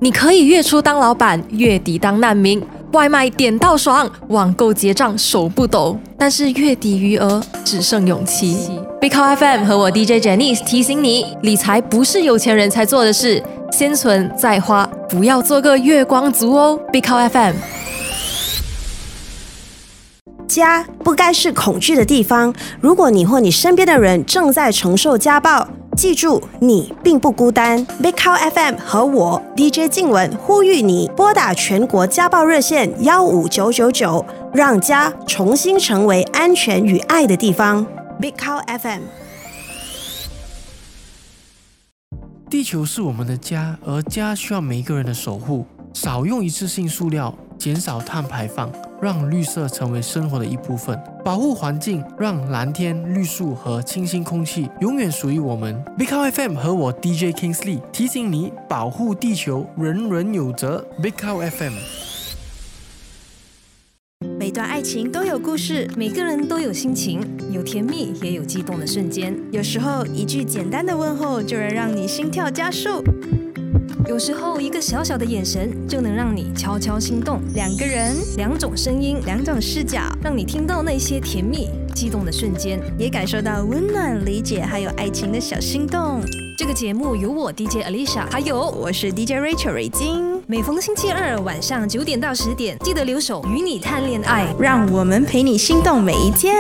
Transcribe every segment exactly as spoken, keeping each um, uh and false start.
你可以月初当老板，月底当难民，外卖点到爽，网购结账手不抖，但是月底余额只剩勇气。Big Cow F M 和我 D J Janice 提醒你，理财不是有钱人才做的事，先存再花，不要做个月光族哦。Big Cow F M。 家不该是恐惧的地方。如果你或你身边的人正在承受家暴，记住，你并不孤单。Big Cow F M 和我 D J 静雯呼吁你拨打全国家暴热线一五九九九，让家重新成为安全与爱的地方。Big Cow F M。 地球是我们的家，而家需要每一个人的守护。少用一次性塑料，减少碳排放，让绿色成为生活的一部分，保护环境，让蓝天、绿树和清新空气永远属于我们。Big Cow F M 和我 D J Kingsley 提醒你，保护地球，人人有责。Big Cow F M。 每段爱情都有故事， 每个人都有心情，有甜蜜也有激动的瞬间。 有时候一句简单的问候就能让你心跳加速， 有时候一个小小的眼神就能让你悄悄心动。 两个人， 两种声音， 两种视角， 让你听到那些甜蜜激动的瞬间， 也感受到温暖、理解还有爱情的小心动。 这个节目由我 D J Alicia 还有我是 D J Rachel 瑞金， 每逢星期二晚上九点到十点，记得留守与你谈恋爱， 让我们陪你心动每一天。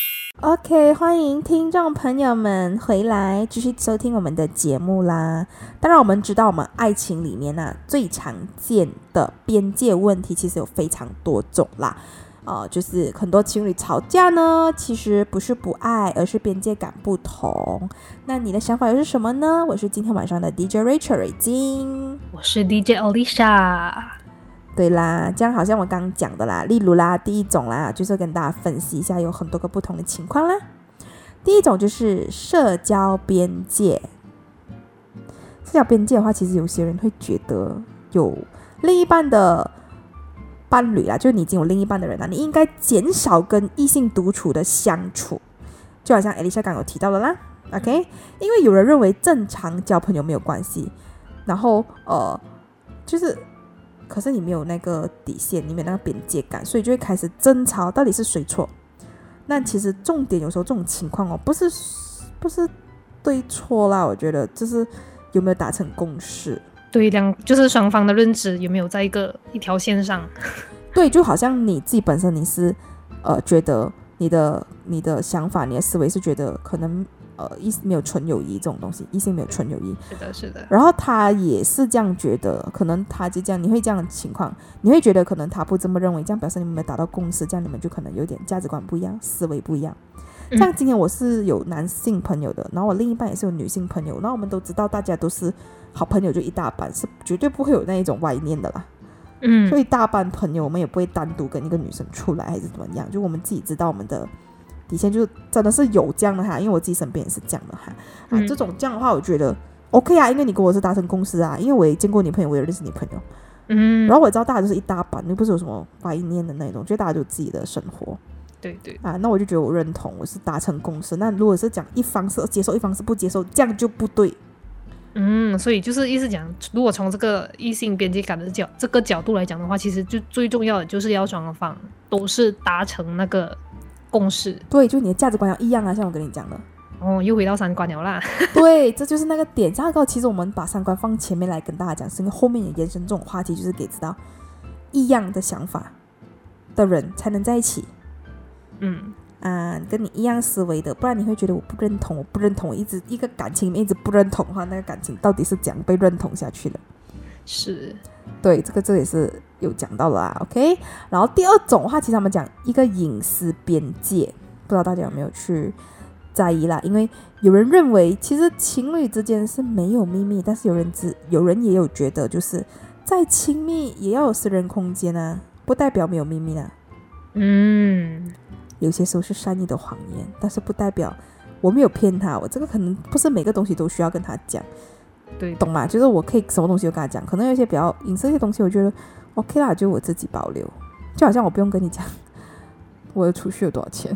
OK， 欢迎听众朋友们回来继续收听我们的节目啦。当然我们知道我们爱情里面啊最常见的边界问题其实有非常多种啦，呃，就是很多情侣吵架呢其实不是不爱，而是边界感不同。那你的想法又是什么呢？我是今天晚上的 D J Rachel 瑞金， 我是 D J Alicia。 对啦，这样好像我刚刚讲的啦，例如啦，第一种啦，就是跟大家分析一下有很多个不同的情况啦。第一种就是社交边界。社交边界的话，其实有些人会觉得有另一半的伴侣啦，就是你已经有另一半的人啦，你应该减少跟异性独处的相处，就好像 Alicia 刚刚有提到的啦 ，OK？ 因为有人认为正常交朋友没有关系，然后呃，就是。可是你没有那个底线，你没有那个边界感，所以就会开始争吵，到底是谁错？那其实重点有时候这种情况哦，不是不是对错啦，我觉得就是有没有达成共识。 对，两就是双方的认知有没有在一个一条线上。 对，就好像你自己本身你是呃觉得你的你的想法、你的思维是觉得可能。呃，异没有纯友谊这种东西，异性没有纯友谊， 是的，是的。 然后他也是这样觉得，可能他就这样，你会这样的情况，你会觉得可能他不这么认为，这样表示你们没达到共识，这样你们就可能有点价值观不一样，思维不一样。 嗯、 像今天我是有男性朋友的，然后我另一半也是有女性朋友，然后我们都知道大家都是好朋友，就一大班，是绝对不会有那一种歪念的啦。 嗯，所以大班朋友我们也不会单独跟一个女生出来还是怎么样，就我们自己知道我们的。底线就是真的是有这样的哈，因为我自己身边也是这样的哈、啊嗯、这种这样的话我觉得 OK 啊，因为你跟我是达成共识啊，因为我也见过你朋友，我也认识你朋友，嗯，然后我也知道大家就是一大班，又不是有什么歪念的那种，觉得大家就有自己的生活， 对对啊，那我就觉得我认同，我是达成共识。那如果是讲一方是接受，一方是不接受，这样就不对。 嗯，所以就是意思讲，如果从这个异性边界感的角这个角度来讲的话，其实就最重要的就是要双方都是达成那个共识。 对，就你的价值观要一样啊，像我跟你讲的。 哦，又回到三观了啦。 对，这就是那个点。这样其实我们把三观放前面来跟大家讲，是因为后面也延伸这种话题，就是给知道一样的想法的人才能在一起。 嗯啊，跟你一样思维的，不然你会觉得我不认同，我不认同，我一直一个感情里面一直不认同的话，那个感情到底是怎样被认同下去的？ 是， 对，这个这也是有讲到了啊 ，OK。然后第二种的话，其实他们讲一个隐私边界，不知道大家有没有去在意啦？因为有人认为，其实情侣之间是没有秘密，但是有人只有人也有觉得，就是再亲密也要有私人空间啊，不代表没有秘密啊。 嗯， 有些时候是善意的谎言，但是不代表我没有骗他，我这个可能不是每个东西都需要跟他讲。 对， 懂吗？就是我可以什么东西都跟他讲，可能有一些比较隐私的东西我觉得 OK 啦，就我自己保留，就好像我不用跟你讲我的储蓄有多少钱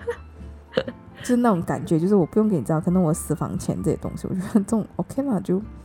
就是那种感觉，就是我不用给你知道可能我私房钱这些东西，我觉得这种 OK 啦，就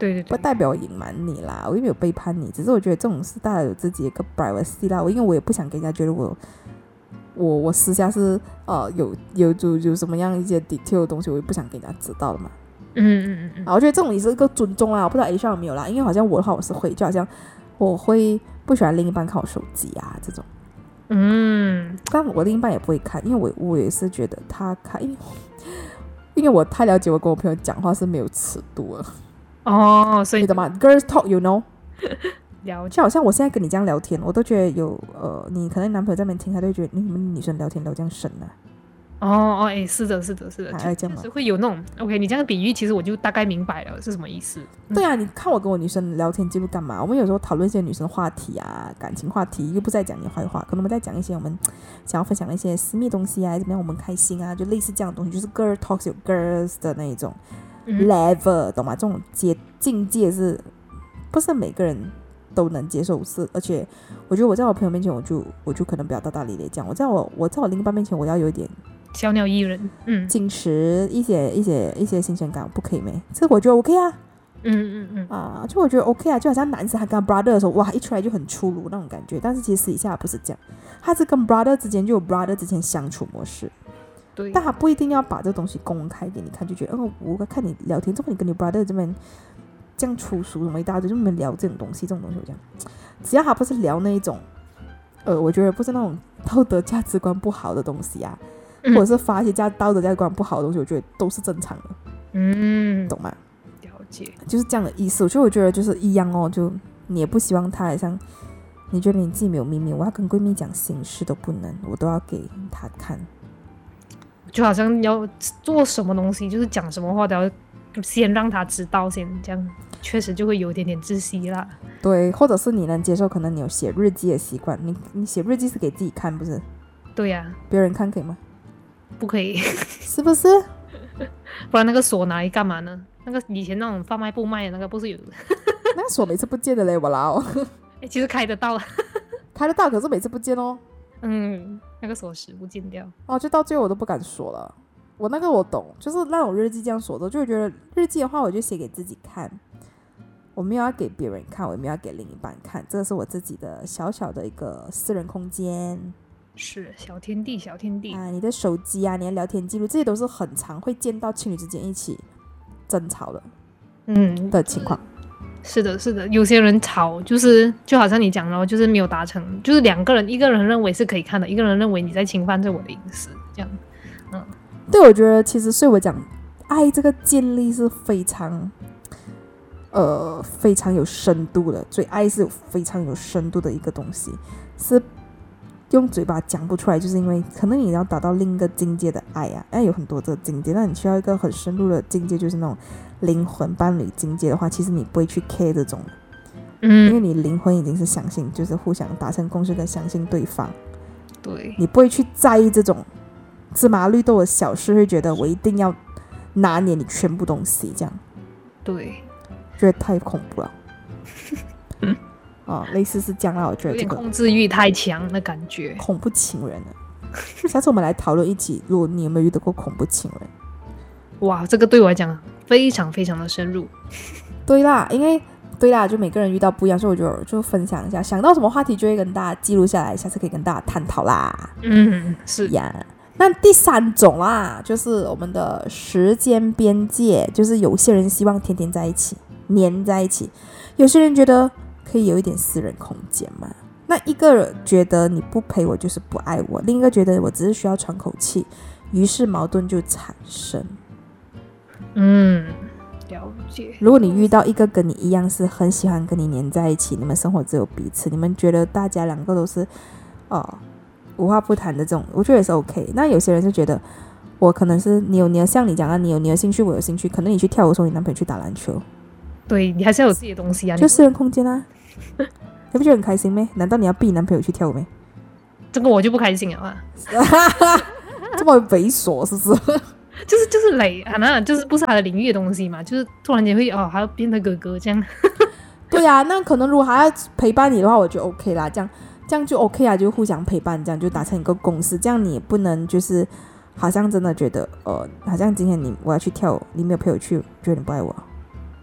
对对对， 不代表我隐瞒你啦，我又没有背叛你，只是我觉得这种事大家有自己的一个 privacy 啦，我因为我也不想给人家觉得我我我私下是呃有有有有什么样一些 detail 的东西，我也不想给人家知道的嘛。 嗯嗯嗯嗯， 啊，我觉得这种也是一个尊重啊，我不知道 A 上有没有啦，因为好像我的话我是会，就好像我会不喜欢另一半看我手机啊这种， 嗯， 但我另一半也不会看，因为我我也是觉得他看，因为因为我太了解我跟我朋友讲话是没有尺度了。 哦，所以你懂吗 ？Girls talk, you know 了解， 就好像我现在跟你这样聊天，我都觉得有呃，你可能男朋友在那边听，他都会觉得你们女生聊天聊这样深啊。 哦哦，哎，是的，是的，是的， 还这样吗就是会有那种 OK， 你这样的比喻，其实我就大概明白了是什么意思。 对啊，你看我跟我女生聊天记录干嘛？我们有时候讨论一些女生话题啊，感情话题，又不在讲你坏话，可能我们在讲一些我们想要分享的一些私密东西啊，怎么样我们开心啊，就类似这样的东西，就是 girl talks 有 girls 的那一种 level，、嗯、懂吗？这种阶境界是不是每个人都能接受？是，而且我觉得我在我朋友面前，我就我就可能不要大大咧咧这样，我在我我在我另一半面前，我要有一点。 小鸟依人，嗯， 矜持一些一些一些新鲜感，不可以没？这我觉得 OK 啊， 嗯嗯嗯啊，就我觉得 OK 啊，就好像男生他跟 brother 的时候，哇，一出来就很粗鲁那种感觉，但是其实私底下不是这样，他是跟 brother 之间就有 brother 之间相处模式， 对， 但他不一定要把这东西公开给你看，就觉得哦，我看你聊天，这么你跟你 brother 这边这样粗俗什么一大堆，就你们聊这种东西，这种东西我这样，只要他不是聊那一种，呃，我觉得不是那种道德价值观不好的东西啊。或者是发一些价道德价值观不好的东西，我觉得都是正常的， 嗯， 懂吗？ 了解， 就是这样的意思。所以我觉得就是一样哦，就你也不希望他好像你觉得你自己没有秘密，我要跟闺蜜讲心事都不能，我都要给他看， 就好像要做什么东西，就是讲什么话都要先让他知道先，这样确实就会有一点点窒息啦。 对，或者是你能接受，可能你有写日记的习惯，你你写日记是给自己看，不是？ 对呀、啊， 别人看可以吗？ 不可以， 是不是？ 不然那个锁拿来干嘛呢？那个以前那种贩卖部卖的那个不是有？ 那个锁每次不见的嘞，我老。 哎，其实开得到， 开得到，可是每次不见哦。 嗯，那个锁匙不见掉。 哦，就到最后我都不敢锁了。我那个我懂，就是那种日记这样锁的，就会觉得日记的话，我就写给自己看，我没有要给别人看，我也没有要给另一半看，这个是我自己的小小的一个私人空间。 是小天地，小天地啊！你的手机啊，你的聊天记录，这些都是很常会见到情侣之间一起争吵的， 嗯的情况。 是的，是的，有些人吵就是就好像你讲的，就是没有达成，就是两个人，一个人认为是可以看的，一个人认为你在侵犯着我的隐私，这样。嗯， 对，我觉得其实所以我讲，爱这个建立是非常，呃，非常有深度的，所以爱是非常有深度的一个东西，是。用嘴巴讲不出来，就是因为可能你要达到另一个境界的爱啊，爱有很多这个境界，那你需要一个很深入的境界，就是那种灵魂伴侣境界的话，其实你不会去 care 这种，嗯，因为你灵魂已经是相信，就是互相达成共识跟相信对方， 对， 你不会去在意这种芝麻绿豆的小事，会觉得我一定要拿捏你全部东西，这样， 对， 觉得太恐怖了。哦，类似是这样啦，我觉得、这个、 有点控制欲太强的感觉， 恐怖情人下次我们来讨论一起，如果你有没有遇到过恐怖情人？ 哇，这个对我来讲非常非常的深入。 对啦，因为对啦，就每个人遇到不一样，所以我就就分享一下，想到什么话题就会跟大家记录下来，下次可以跟大家探讨啦。 嗯，是呀。那第三种啦，就是我们的时间边界，就是有些人希望天天在一起，黏在一起，有些人觉得可以有一点私人空间嘛。那一个觉得你不陪我就是不爱我，另一个觉得我只是需要喘口气，于是矛盾就产生。 嗯，了解。 如果你遇到一个跟你一样是很喜欢跟你黏在一起，你们生活只有彼此，你们觉得大家两个都是哦无话不谈的这种，我觉得也是 OK。那有些人是觉得我可能是你有你有像你讲的，你有你的兴趣，我有兴趣，可能你去跳舞的时候，你男朋友去打篮球， 对你还是要有自己的东西啊， 就私人空间啊。你不觉得很开心咩？难道你要逼你男朋友去跳舞咩？ 这个我就不开心了啊！ 这么猥琐是不是？ 就是就是累啊，那就是不是他的领域的东西嘛，就是突然间会哦，还要变得哥哥这样。 对啊，那可能如果还要陪伴你的话，我就 OK 啦，这样这样就 OK 啊，就互相陪伴，这样就达成一个共识。这样你也不能就是好像真的觉得呃，好像今天你我要去跳舞，你没有陪我去，觉得你不爱我。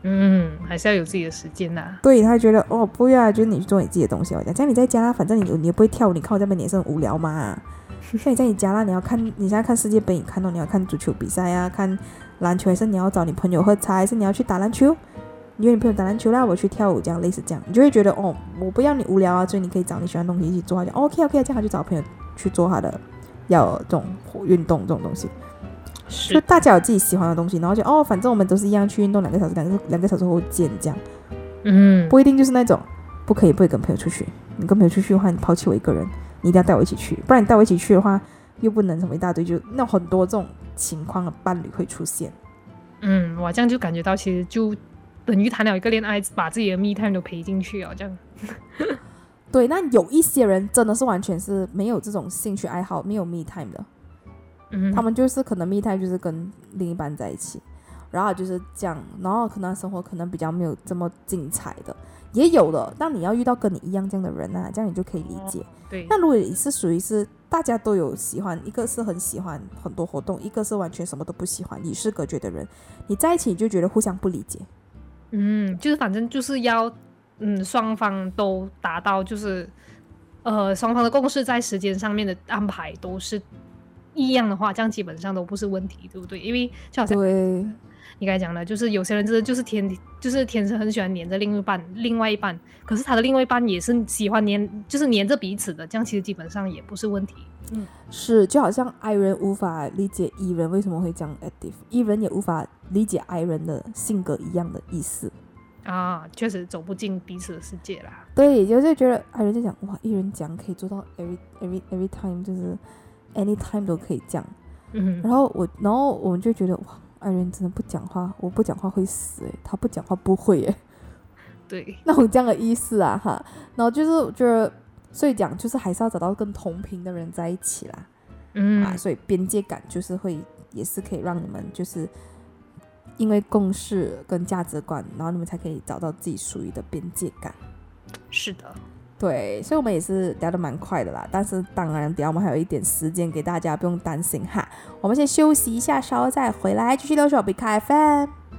嗯，还是要有自己的时间呐、啊。 对，他觉得哦不要啊，就是你去做你自己的东西。我讲，这样你在家啦，反正你你也不会跳舞，你看我这边你也是很无聊嘛。像你在你家啦，你要看你现在看世界杯，你看到你要看足球比赛啊，看篮球，还是你要找你朋友喝茶，还是你要去打篮球？你约你朋友打篮球啦，我去跳舞，这样类似这样，你就会觉得哦，我不要你无聊啊，所以你可以找你喜欢的东西一起做。讲 OK OK， 这样他就找朋友去做他的要这种运动这种东西。就大家有自己喜欢的东西，然后就哦，反正我们都是一样去运动两个小时，两个两个小时后见这样。 嗯， 不一定就是那种不可以不可以跟朋友出去，你跟朋友出去的话，你抛弃我一个人，你一定要带我一起去，不然你带我一起去的话，又不能什么一大堆，就那很多这种情况的伴侣会出现。 嗯，我这样就感觉到其实就等于谈了一个恋爱，把自己的 me time 都陪进去哦，这样。 对，那有一些人真的是完全是没有这种兴趣爱好，没有 me time 的。 嗯， 他们就是可能 me time 就是跟另一半在一起，然后就是这样，然后可能生活可能比较没有这么精彩的，也有的。但你要遇到跟你一样这样的人啊，这样你就可以理解。哦、 对。 那如果你是属于是大家都有喜欢，一个是很喜欢很多活动，一个是完全什么都不喜欢，与世隔绝的人，你在一起你就觉得互相不理解。 嗯，就是反正就是要嗯双方都达到，就是呃双方的共识在时间上面的安排都是一样的话，这样基本上都不是问题，对不对？因为就好像对你刚才讲的，就是有些人真的就是天就是天生很喜欢黏着另一半，另外一半，可是他的另外一半也是喜欢黏，就是黏着彼此的，这样其实基本上也不是问题。嗯， 是就好像 I 人无法理解 E 人为什么会这样 active，E 人也无法理解 I 人的性格一样的意思啊，确实走不进彼此的世界啦。 对，就是觉得 I 人就讲哇，E 人讲可以做到 every every every time， 就是 anytime 都可以讲。 嗯， 然后我然后我们就觉得哇，I 人真的不讲话，我不讲话会死诶，他不讲话不会诶。 对， 那种这样的意思啊哈。然后就是我觉得，所以讲就是还是要找到跟同频的人在一起啦。 嗯啊，所以边界感就是会也是可以让你们就是因为共识跟价值观，然后你们才可以找到自己属于的边界感。 是的， 对，所以我们也是聊得蛮快的啦，但是当然等一下我们还有一点时间给大家，不用担心哈。我们先休息一下，稍后再回来继续留守 B K F M。